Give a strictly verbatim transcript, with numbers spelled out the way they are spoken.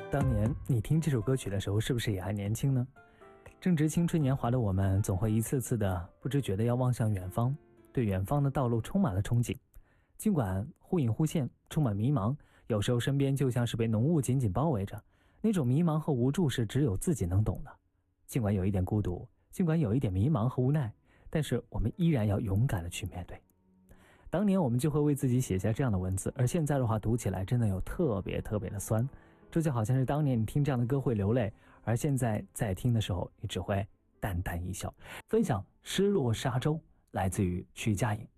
当年你听这首歌曲的时候，是不是也还年轻呢？正值青春年华的我们，总会一次次的不知觉地要望向远方，对远方的道路充满了憧憬。尽管忽隐忽现，充满迷茫，有时候身边就像是被浓雾紧紧包围着，那种迷茫和无助是只有自己能懂的。尽管有一点孤独，尽管有一点迷茫和无奈，但是我们依然要勇敢地去面对。当年我们就会为自己写下这样的文字，而现在的话读起来真的有特别特别的酸。这就好像是当年你听这样的歌会流泪，而现在在听的时候你只会淡淡一笑。分享失落沙洲，来自于徐佳莹。